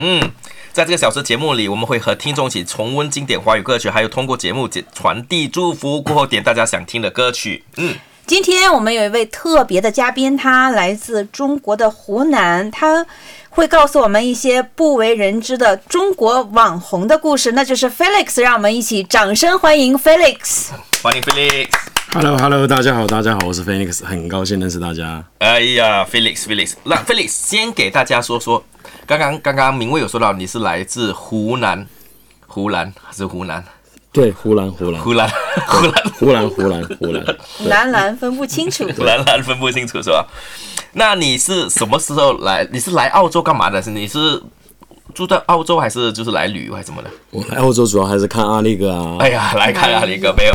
在这个小时节目里，我们会和听众一起重温经典华语歌曲，还有通过节目传递祝福，过后点大家想听的歌曲。 今天我们有一位特别的嘉宾，他来自中国的湖南，他会告诉我们一些不为人知的中国网红的故事，那就是 Felix。 让我们一起掌声欢迎 Felix。 欢迎 Felix。Hello， 大家好，我是 Felix， 很高兴认识大家。 哎呀 ，Felix， 那 Felix 先给大家说说，刚刚明卫有说到你是来自湖南还是湖南？ 对，湖南， 蓝分不清楚， 蓝分不清楚是吧？那你是什么时候来？你是来澳洲干嘛的？你是住在澳洲还是就是来旅游还是什么的？ 我来澳洲主要还是看阿力哥啊。 哎呀，来看阿力哥，没有。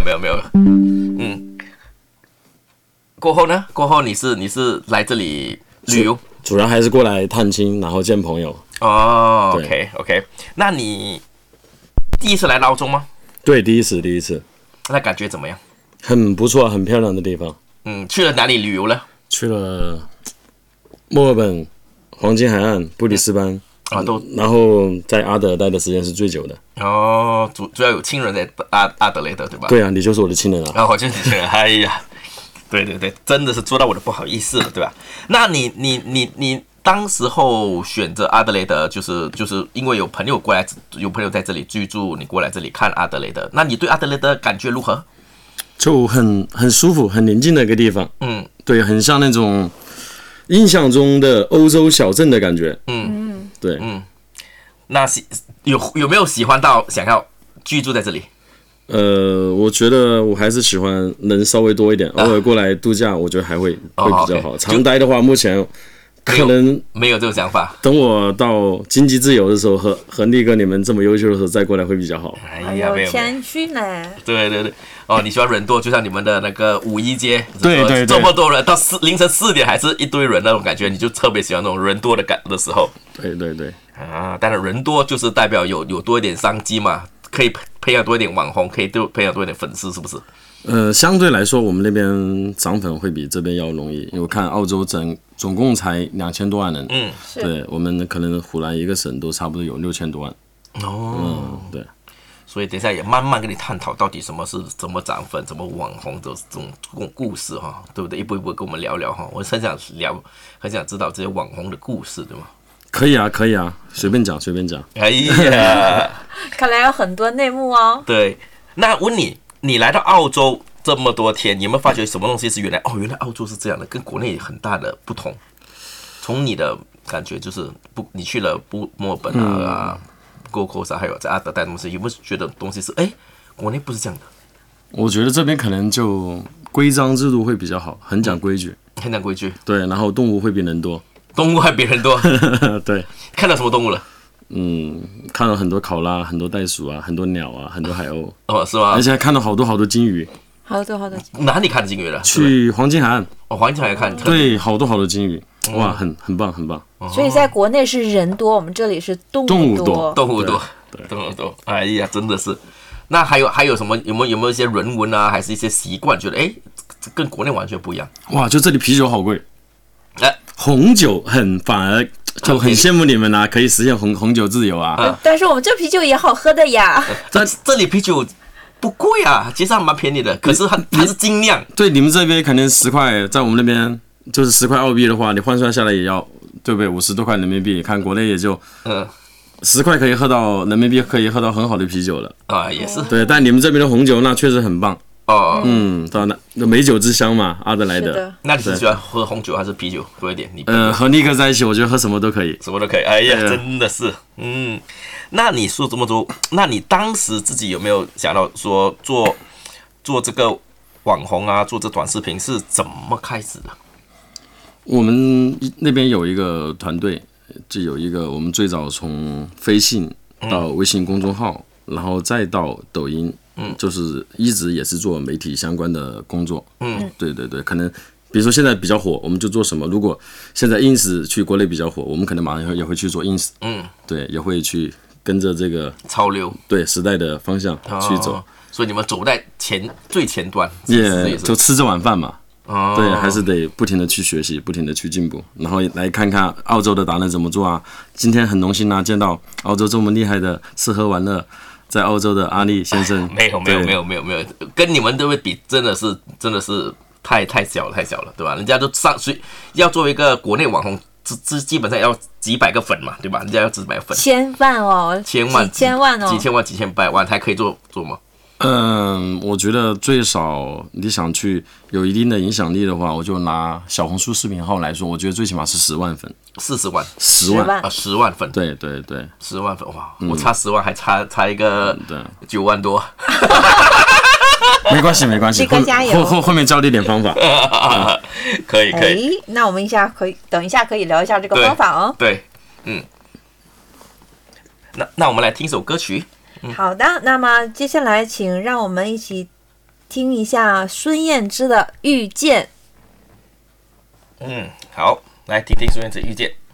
过后呢？过后你是来这里旅游？ 主要还是过来探亲，然后见朋友。 哦 ，OK。那你第一次来澳洲吗？ 对，第一次。 那感觉怎么样？ 很不错，很漂亮的地方。 去了哪里旅游呢？ 去了墨尔本、黄金海岸、布里斯班啊，然后在阿德待的时间是最久的。 哦，主要有亲人在阿德雷德，对吧？ 对啊，你就是我的亲人啊。 我就是你亲人，哎呀，对，真的是做到我的不好意思了，对吧？那你当时候选择阿德雷德，就是因为有朋友在这里居住，你过来这里看阿德雷德。那你对阿德雷德感觉如何？ 就很舒服、很宁静的一个地方。对，很像那种印象中的欧洲小镇的感觉。对。 那有没有喜欢到想要居住在这里？ 我觉得我还是喜欢人稍微多一点，偶尔过来度假，我觉得还会比较好。长待的话，目前可能没有这种想法。 等我到经济自由的时候，和力哥你们这么优秀的时候再过来会比较好。 哎呀，没有谦虚呢。 对。你喜欢人多，就像你们的那个五一街， 对， 这么多人到凌晨4点还是一堆人那种感觉，你就特别喜欢那种人多的时候。 对。 当然人多就是代表有多一点商机嘛，可以培养多一点网红，可以培养多一点粉丝，是不是？ 相对来说，我们那边涨粉会比这边要容易，因为我看澳洲总共才2000多万人，对，我们可能湖南一个省都差不多有6000多万。对。 所以等一下也慢慢跟你探讨到底什么是怎么涨粉、怎么网红的这种故事哈，对不对？一步一步跟我们聊聊哈，我很想知道这些网红的故事，对吗？ 可以啊，随便讲。 哎呀， 看来有很多内幕哦。 对，那问你来到澳洲这么多天，你有没有发觉什么东西是原来澳洲是这样的，跟国内有很大的不同？从你的感觉就是你去了墨尔本啊。Gold Coast 还有在阿德带东西，有没有觉得东西是国内不是这样的？我觉得这边可能就规章制度会比较好，很讲规矩，对，然后动物会比人多， 对。看到什么动物了？ 看到很多考拉，很多袋鼠啊，很多鸟啊，很多海鸥。 是吗？ 而且还看到好多金鱼。 好多。 哪里看金鱼了？ 去黄金海岸。 黄金海岸看。 对，好多金鱼。哇，很棒。 所以在国内是人多，我们这里是动物多。 哎呀，真的是。那还有什么？有没有一些人文啊，还是一些习惯，觉得跟国内完全不一样？ 哇，就这里啤酒好贵。红酒反而就很羡慕你们啊，可以实现红酒自由啊。 但是我们这啤酒也好喝的呀。 这里啤酒不贵啊，其实还蛮便宜的，可是它是精酿。 对，你们这边可能10块，在我们那边就是10块澳币的话，你换算下来也要，对不对？50多块人民币，看国内也就10块可以喝到人民币，可以喝到很好的啤酒了啊，也是。 对，但你们这边的红酒那确实很棒。当然，美酒之乡嘛，阿德莱德。 那你是喜欢喝红酒还是啤酒多一点？ 和尼克在一起，我觉得喝什么都可以， 哎呀，真的是，那你说这么多，那你当时自己有没有想到说做这个网红啊，做这短视频是怎么开始的？ 我们那边有一个团队，就有一个我们最早从飞信到微信公众号，然后再到抖音。就是一直也是做媒体相关的工作。对，可能比如说现在比较火，我们就做什么。如果现在 ins 去国内比较火，我们可能马上也会去做 ins。对，也会去跟着这个潮流， 对时代的方向去走。 所以你们走在最前端， 就吃这碗饭嘛。 对，还是得不停的去学习，不停的去进步，然后来看看澳洲的达人怎么做啊。今天很荣幸啊，见到澳洲这么厉害的吃喝玩乐，在澳洲的阿力先生。 没有，跟你们都会比，真的是太小了，对吧？人家都要作为一个国内网红，基本上要几百个粉嘛，对吧？人家要几百粉， 千万哦， 几千万哦，几千百万才可以做吗？ 我觉得最少你想去有一定的影响力的话，我就拿小红书视频号来说，我觉得最起码是10万粉 ，40万 ，10万啊，10万粉， 对 ，10万粉，哇，我差10万还差一个9万多， 没关系， 力哥加油， 后面教你点方法， 可以， 那我们等一下可以聊一下这个方法哦， 对，那我们来听首歌曲。 好的，那么接下来请让我们一起听一下孙燕姿的《遇见》。 好，来听听孙燕姿《遇见》。